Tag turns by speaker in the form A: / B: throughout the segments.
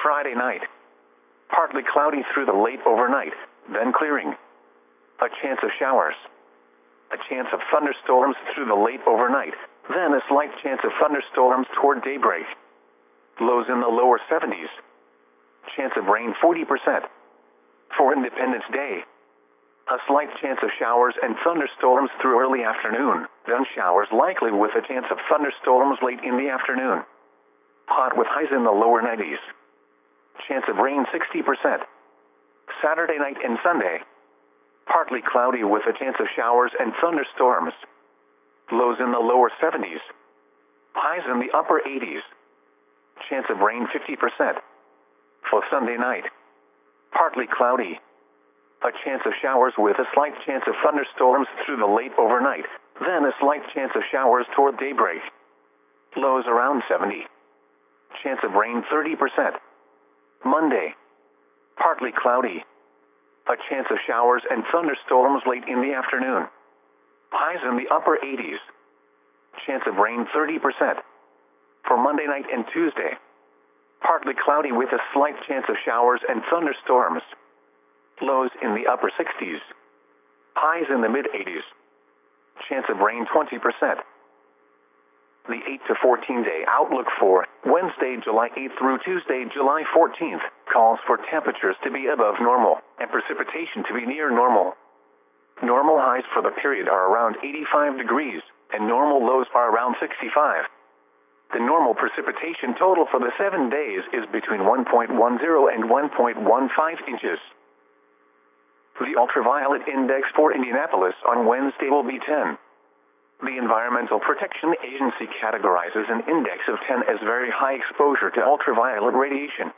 A: Friday night. Partly cloudy through the late overnight, then clearing. A chance of showers. A chance of thunderstorms through the late overnight, then a slight chance of thunderstorms toward daybreak. Lows in the lower 70s. Chance of rain 40%. For Independence Day, a slight chance of showers and thunderstorms through early afternoon, then showers likely with a chance of thunderstorms late in the afternoon. Hot with highs in the lower 90s. Chance of rain 60%. Saturday night and Sunday, partly cloudy with a chance of showers and thunderstorms. Lows in the lower 70s. Highs in the upper 80s. Chance of rain 50%. For Sunday night, partly cloudy. A chance of showers with a slight chance of thunderstorms through the late overnight, then a slight chance of showers toward daybreak. Lows around 70. Chance of rain 30%. Monday, partly cloudy. A chance of showers and thunderstorms late in the afternoon. Highs in the upper 80s. Chance of rain 30%. For Monday night and Tuesday, partly cloudy with a slight chance of showers and thunderstorms. Lows in the upper 60s. Highs in the mid-80s. Chance of rain 20%. The 8 to 14 day outlook for Wednesday, July 8th through Tuesday, July 14th, calls for temperatures to be above normal and precipitation to be near normal. Normal highs for the period are around 85 degrees, and normal lows are around 65. The normal precipitation total for the 7 days is between 1.10 and 1.15 inches. The ultraviolet index for Indianapolis on Wednesday will be 10. The Environmental Protection Agency categorizes an index of 10 as very high exposure to ultraviolet radiation.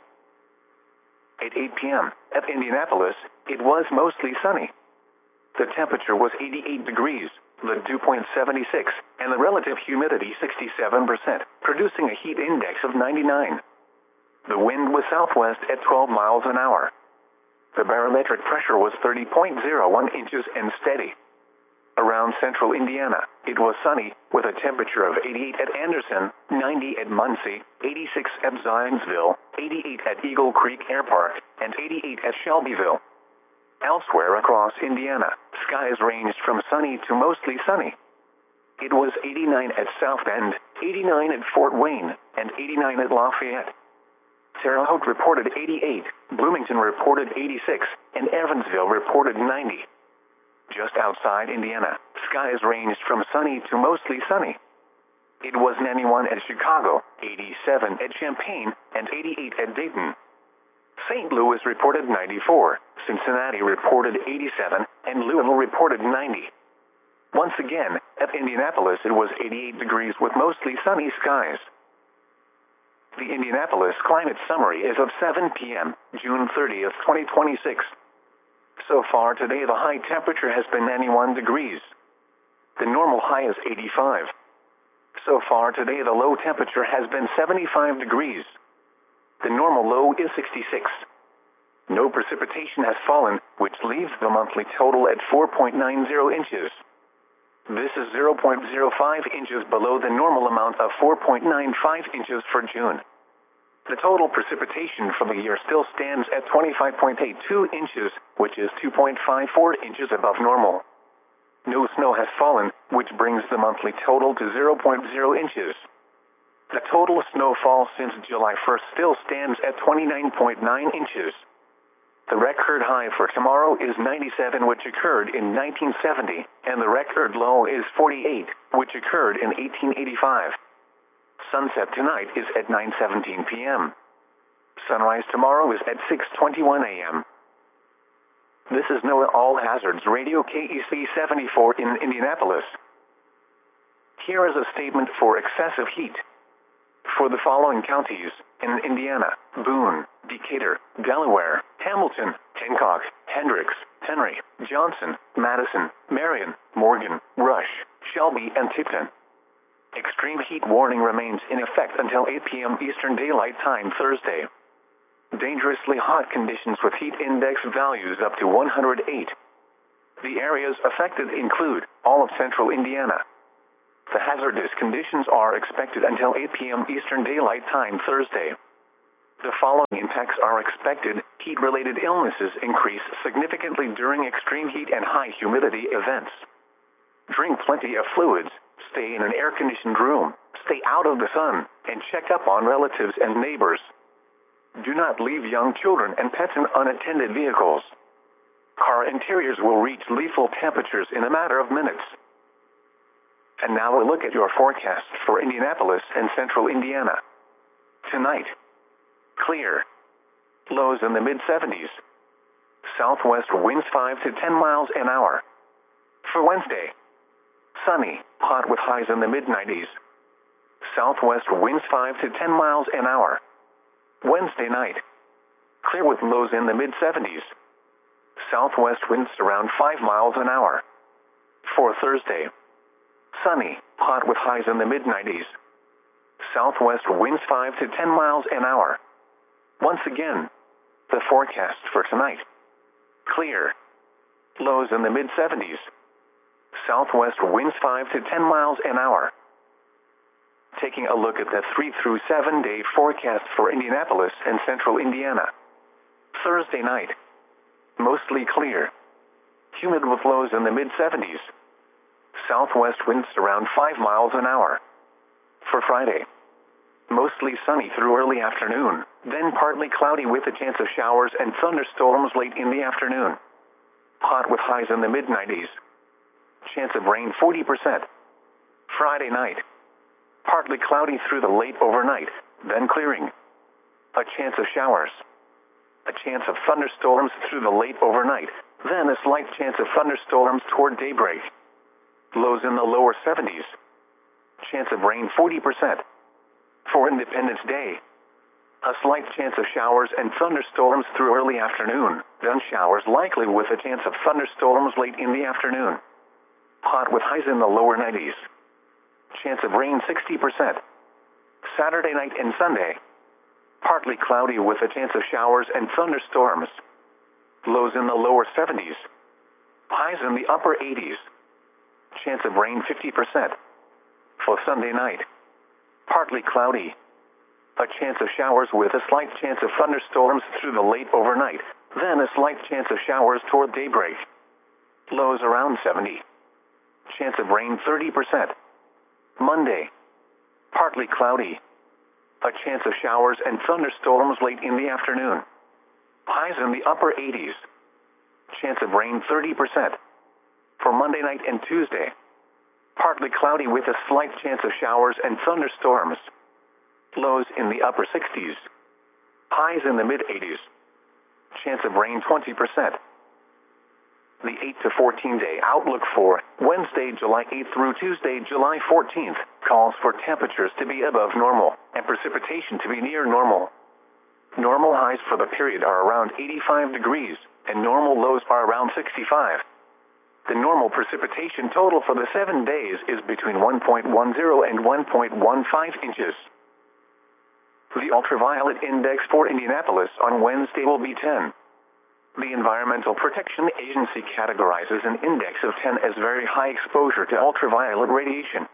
A: At 8 p.m. at Indianapolis, it was mostly sunny. The temperature was 88 degrees, the dew point 76, and the relative humidity 67%, producing a heat index of 99. The wind was southwest at 12 miles an hour. The barometric pressure was 30.01 inches and steady. Around central Indiana, it was sunny, with a temperature of 88 at Anderson, 90 at Muncie, 86 at Zionsville, 88 at Eagle Creek Air Park, and 88 at Shelbyville. Elsewhere across Indiana, skies ranged from sunny to mostly sunny. It was 89 at South Bend, 89 at Fort Wayne, and 89 at Lafayette. Terre Haute reported 88, Bloomington reported 86, and Evansville reported 90. Just outside Indiana, skies ranged from sunny to mostly sunny. It was 91 at Chicago, 87 at Champaign, and 88 at Dayton. St. Louis reported 94, Cincinnati reported 87, and Louisville reported 90. Once again, at Indianapolis it was 88 degrees with mostly sunny skies. The Indianapolis Climate Summary is of 7 p.m., June 30th, 2026. So far today the high temperature has been 91 degrees. The normal high is 85. So far today the low temperature has been 75 degrees. The normal low is 66. No precipitation has fallen, which leaves the monthly total at 4.90 inches. This is 0.05 inches below the normal amount of 4.95 inches for June. The total precipitation for the year still stands at 25.82 inches, which is 2.54 inches above normal. No snow has fallen, which brings the monthly total to 0.0 inches. The total snowfall since July 1st still stands at 29.9 inches. The record high for tomorrow is 97, which occurred in 1970, and the record low is 48, which occurred in 1885. Sunset tonight is at 9:17 p.m. Sunrise tomorrow is at 6:21 a.m. This is NOAA All Hazards Radio KEC 74 in Indianapolis. Here is a statement for excessive heat. For the following counties in Indiana: Boone, Decatur, Delaware, Hamilton, Hancock, Hendricks, Henry, Johnson, Madison, Marion, Morgan, Rush, Shelby, and Tipton. Extreme heat warning remains in effect until 8 p.m. Eastern Daylight Time Thursday. Dangerously hot conditions with heat index values up to 108. The areas affected include all of central Indiana. The hazardous conditions are expected until 8 p.m. Eastern Daylight Time Thursday. The following impacts are expected. Heat-related illnesses increase significantly during extreme heat and high humidity events. Drink plenty of fluids, stay in an air-conditioned room, stay out of the sun, and check up on relatives and neighbors. Do not leave young children and pets in unattended vehicles. Car interiors will reach lethal temperatures in a matter of minutes. And now a look at your forecast for Indianapolis and central Indiana. Tonight, clear. Lows in the mid-70s. Southwest winds 5 to 10 miles an hour. For Wednesday, sunny, hot with highs in the mid-90s. Southwest winds 5 to 10 miles an hour. Wednesday night, clear with lows in the mid-70s. Southwest winds around 5 miles an hour. For Thursday, sunny, hot with highs in the mid-90s. Southwest winds 5 to 10 miles an hour. Once again, the forecast for tonight. Clear. Lows in the mid-70s. Southwest winds 5 to 10 miles an hour. Taking a look at the 3 through 7 day forecast for Indianapolis and central Indiana. Thursday night, mostly clear. Humid with lows in the mid-70s. Southwest winds around 5 miles an hour. For Friday, mostly sunny through early afternoon, then partly cloudy with a chance of showers and thunderstorms late in the afternoon. Hot with highs in the mid-90s. Chance of rain 40%. Friday night, partly cloudy through the late overnight, then clearing. A chance of showers. A chance of thunderstorms through the late overnight, then a slight chance of thunderstorms toward daybreak. Lows in the lower 70s. Chance of rain 40%. For Independence Day, a slight chance of showers and thunderstorms through early afternoon, then showers likely with a chance of thunderstorms late in the afternoon. Hot with highs in the lower 90s. Chance of rain 60%. Saturday night and Sunday, partly cloudy with a chance of showers and thunderstorms. Lows in the lower 70s. Highs in the upper 80s. Chance of rain 50%. For Sunday night, partly cloudy. A chance of showers with a slight chance of thunderstorms through the late overnight, then a slight chance of showers toward daybreak. Lows around 70. Chance of rain 30%. Monday, partly cloudy. A chance of showers and thunderstorms late in the afternoon. Highs in the upper 80s. Chance of rain 30%. For Monday night and Tuesday, partly cloudy with a slight chance of showers and thunderstorms. Lows in the upper 60s. Highs in the mid-80s. Chance of rain 20%. The 8 to 14 day outlook for Wednesday, July 8th through Tuesday, July 14th, calls for temperatures to be above normal and precipitation to be near normal. Normal highs for the period are around 85 degrees, and normal lows are around 65. The normal precipitation total for the 7 days is between 1.10 and 1.15 inches. The ultraviolet index for Indianapolis on Wednesday will be 10. The Environmental Protection Agency categorizes an index of 10 as very high exposure to ultraviolet radiation.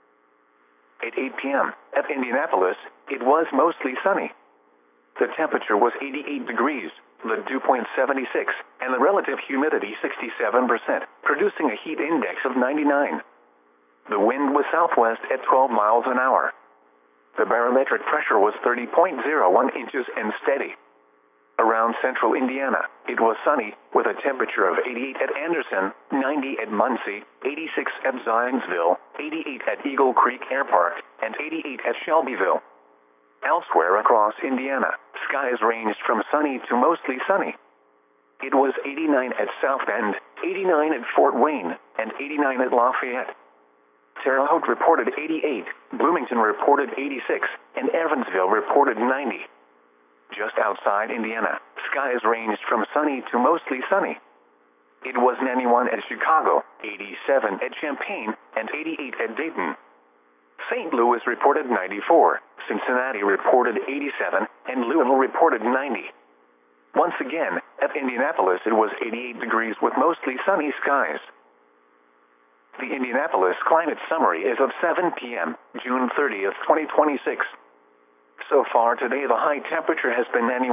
A: At 8 p.m. at Indianapolis, it was mostly sunny. The temperature was 88 degrees, the dew point 76, and the relative humidity 67%, producing a heat index of 99. The wind was southwest at 12 miles an hour. The barometric pressure was 30.01 inches and steady. Around central Indiana, it was sunny, with a temperature of 88 at Anderson, 90 at Muncie, 86 at Zionsville, 88 at Eagle Creek Air Park, and 88 at Shelbyville. Elsewhere across Indiana, skies ranged from sunny to mostly sunny. It was 89 at South Bend, 89 at Fort Wayne, and 89 at Lafayette. Terre Haute reported 88, Bloomington reported 86, and Evansville reported 90. Just outside Indiana, skies ranged from sunny to mostly sunny. It was 91 at Chicago, 87 at Champaign, and 88 at Dayton. St. Louis reported 94, Cincinnati reported 87, and Louisville reported 90. Once again, at Indianapolis it was 88 degrees with mostly sunny skies. The Indianapolis Climate Summary is of 7 p.m., June 30th, 2026. So far today, the high temperature has been anywhere